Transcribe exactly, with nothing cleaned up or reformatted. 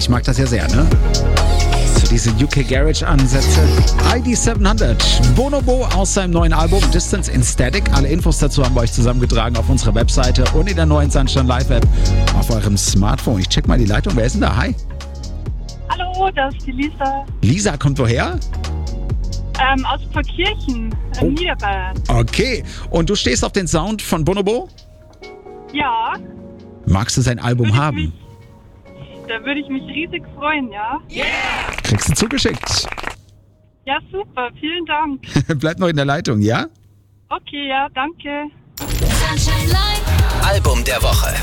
ich mag das ja sehr, ne? So diese U K Garage Ansätze. I D siebenhundert, Bonobo aus seinem neuen Album Distance in Static. Alle Infos dazu haben wir euch zusammengetragen auf unserer Webseite und in der neuen Sunshine Live App auf eurem Smartphone. Ich check mal die Leitung. Wer ist denn da? Hi. Hallo, das ist die Lisa. Lisa, kommt woher? Ähm, aus Pfarrkirchen, in Oh. Niederbayern. Okay. Und du stehst auf den Sound von Bonobo? Ja, Magst du sein Album Würde ich haben? mich- da würde ich mich riesig freuen, ja? Kriegst du zugeschickt. Ja, super, vielen Dank. Bleib noch in der Leitung, ja? Okay, ja, danke. Sunshine Live. Album der Woche.